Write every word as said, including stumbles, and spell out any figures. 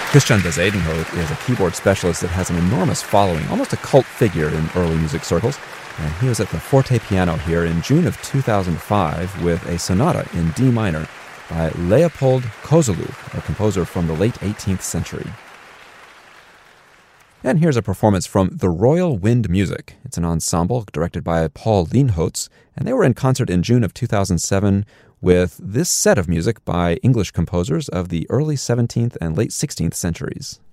Christian Bezuidenhout is a keyboard specialist that has an enormous following, almost a cult figure in early music circles. And he was at the forte piano here in June of two thousand five with a sonata in D minor by Leopold Kozulu, a composer from the late eighteenth century. And here's a performance from The Royal Wind Music. It's an ensemble directed by Paul Lienholtz, and they were in concert in June of two thousand seven with this set of music by English composers of the early seventeenth and late sixteenth centuries.